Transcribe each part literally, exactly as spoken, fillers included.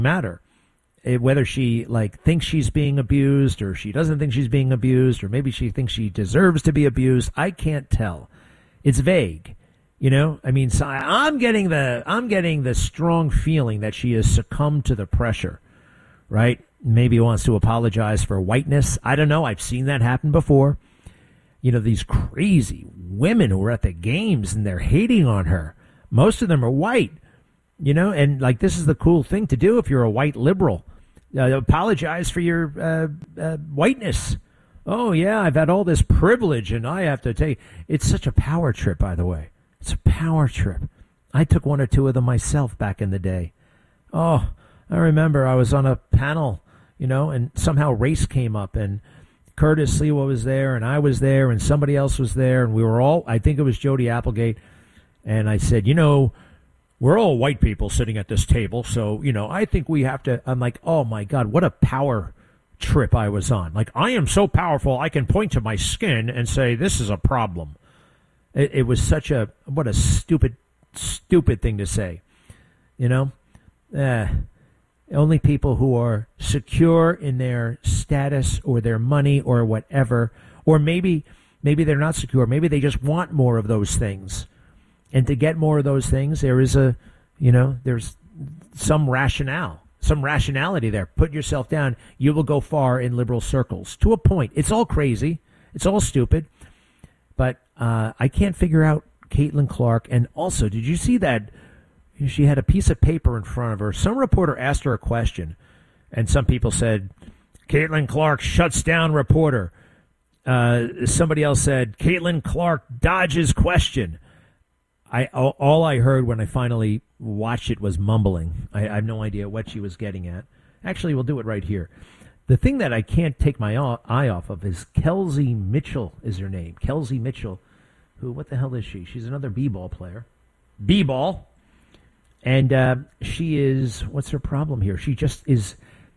matter. It, whether she like thinks she's being abused or she doesn't think she's being abused or maybe she thinks she deserves to be abused, I can't tell. It's vague, you know. I mean, so I, I'm getting the I'm getting the strong feeling that she has succumbed to the pressure, right? Maybe wants to apologize for whiteness. I don't know. I've seen that happen before. You know, these crazy women who are at the games and they're hating on her. Most of them are white, you know, and like this is the cool thing to do if you're a white liberal. Uh, apologize for your uh, uh, whiteness. Oh, yeah, I've had all this privilege and I have to take. It's such a power trip, by the way. It's a power trip. I took one or two of them myself back in the day. Oh, I remember I was on a panel, you know, and somehow race came up and Curtis Lewa was there and I was there and somebody else was there. And we were all, I think it was Jody Applegate. And I said, you know, we're all white people sitting at this table, so, you know, I think we have to, I'm like, oh, my God, what a power trip I was on. Like, I am so powerful, I can point to my skin and say, this is a problem. It, it was such a, what a stupid, stupid thing to say, you know? Eh, only people who are secure in their status or their money or whatever, or maybe, maybe they're not secure, maybe they just want more of those things. And to get more of those things, there is a, you know, there's some rationale, some rationality there. Put yourself down. You will go far in liberal circles to a point. It's all crazy. It's all stupid. But uh, I can't figure out Caitlin Clark. And also, did you see that she had a piece of paper in front of her? Some reporter asked her a question, and some people said, Caitlin Clark shuts down reporter. Uh, somebody else said, Caitlin Clark dodges question. I all I heard when I finally watched it was mumbling. I, I have no idea what she was getting at. Actually, we'll do it right here. The thing that I can't take my eye off of is Kelsey Mitchell is her name. Kelsey Mitchell, who, what the hell is she? She's another b-ball player. B-ball. And uh, she is, what's her problem here? She just is,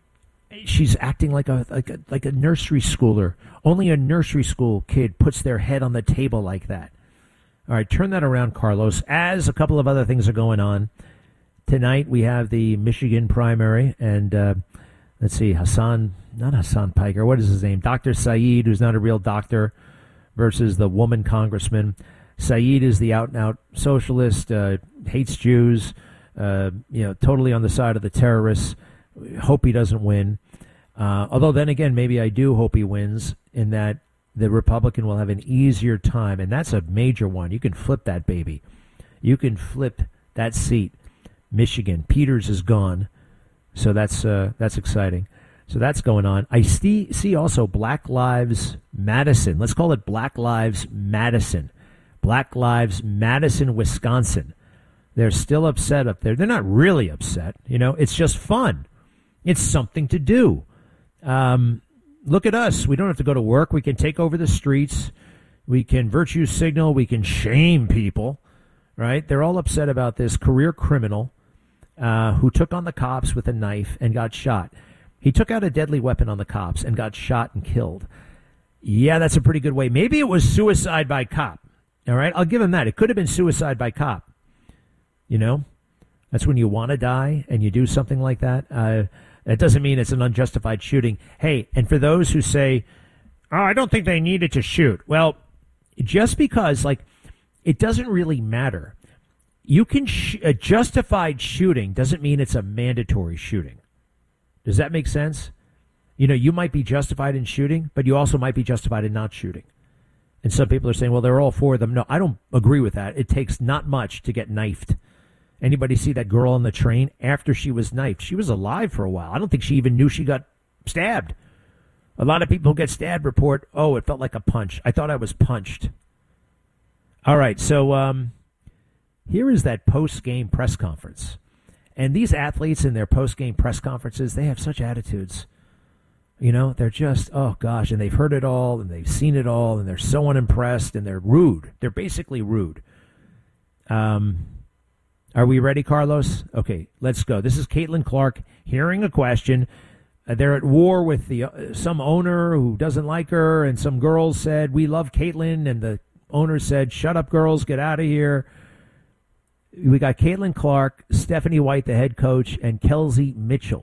she's acting like a, like a like a nursery schooler. Only a nursery school kid puts their head on the table like that. All right, turn that around, Carlos. As a couple of other things are going on, tonight we have the Michigan primary, and uh, let's see, Hassan, not Hassan Piker, what is his name? Doctor Saeed, who's not a real doctor, versus the woman congressman. Saeed is the out-and-out socialist, uh, hates Jews, uh, you know, totally on the side of the terrorists. Hope he doesn't win. Uh, although then again, maybe I do hope he wins in that the Republican will have an easier time, and that's a major one. You can flip that baby. You can flip that seat. Michigan. Peters is gone, so that's uh, that's exciting. So that's going on. I see, see also Black Lives Madison. Let's call it Black Lives Madison. Black Lives Madison, Wisconsin. They're still upset up there. They're not really upset. You know, it's just fun. It's something to do. Um... Look at us. We don't have to go to work. We can take over the streets. We can virtue signal. We can shame people, right? They're all upset about this career criminal uh, who took on the cops with a knife and got shot. He took out a deadly weapon on the cops and got shot and killed. Yeah, that's a pretty good way. Maybe it was suicide by cop. All right, I'll give him that. It could have been suicide by cop. You know, that's when you want to die and you do something like that. Uh That doesn't mean it's an unjustified shooting. Hey, and for those who say, oh, I don't think they needed to shoot. Well, just because, like, it doesn't really matter. You can, sh- a justified shooting doesn't mean it's a mandatory shooting. Does that make sense? You know, you might be justified in shooting, but you also might be justified in not shooting. And some people are saying, well, they're all for them. No, I don't agree with that. It takes not much to get knifed. Anybody see that girl on the train after she was knifed? She was alive for a while. I don't think she even knew she got stabbed. A lot of people who get stabbed report, oh, it felt like a punch. I thought I was punched. All right, so um, here is that post-game press conference. And these athletes in their post-game press conferences, they have such attitudes. You know, they're just, oh, gosh, and they've heard it all, and they've seen it all, and they're so unimpressed, and they're rude. They're basically rude. Um... Are we ready, Carlos? Okay, let's go. This is Caitlin Clark hearing a question. Uh, they're at war with the uh, some owner who doesn't like her, and some girls said, we love Caitlin, and the owner said, shut up, girls, get out of here. we got Caitlin Clark, Stephanie White, the head coach, and Kelsey Mitchell.